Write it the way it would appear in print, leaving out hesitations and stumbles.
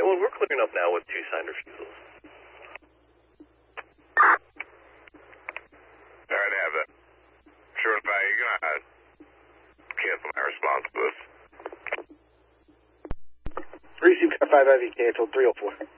well, we're clearing up now with 2 signed refusals. All right, have that. Sure, if you're going to cancel my response to this. Receive car 5 IV canceled, 304.